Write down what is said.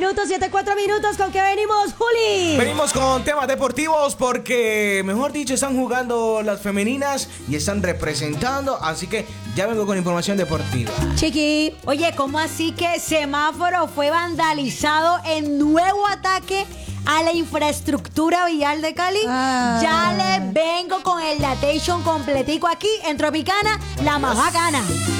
minutos, 7:04. ¿Con qué venimos, Juli? Venimos con temas deportivos porque, mejor dicho, están jugando las femeninas y están representando, así que ya vengo con información deportiva. Chiqui. Oye, ¿cómo así que Semáforo fue vandalizado en nuevo ataque a la infraestructura vial de Cali? Ya les vengo con el datation completico aquí en Tropicana, la más bacana.